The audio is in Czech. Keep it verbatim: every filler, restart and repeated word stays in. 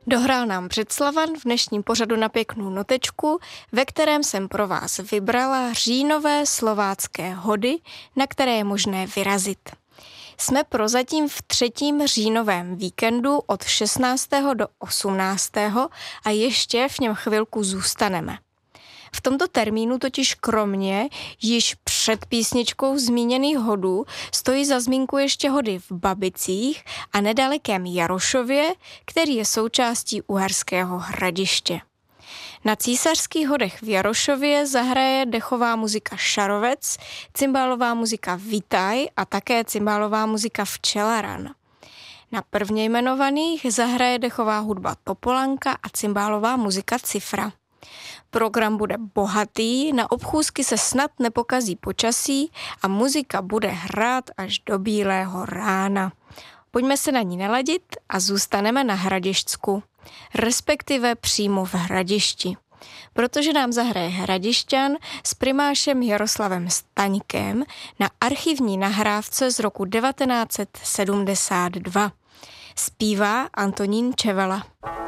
Dohrál nám Břeclavan v dnešním pořadu na pěknou notečku, ve kterém jsem pro vás vybrala říjnové slovácké hody, na které je možné vyrazit. Jsme prozatím v třetím říjnovém víkendu od šestnáctého do osmnáctého a ještě v něm chvilku zůstaneme. V tomto termínu totiž kromě již před písničkou zmíněných hodů stojí za zmínku ještě hody v Babicích a nedalekém Jarošově, který je součástí Uherského Hradiště. Na Císařských hodech v Jarošově zahraje dechová muzika Šarovec, cymbálová muzika Vitaj a také cymbálová muzika Včelaran. Na prvně jmenovaných zahraje dechová hudba Topolanka a cymbálová muzika Cifra. Program bude bohatý, na obchůzky se snad nepokazí počasí a muzika bude hrát až do bílého rána. Pojďme se na ní naladit a zůstaneme na Hradišťsku, respektive přímo v Hradišti. Protože nám zahraje Hradišťan s primášem Jaroslavem Staňkem na archivní nahrávce z roku devatenáct set sedmdesát dva. Zpívá Antonín Čevala.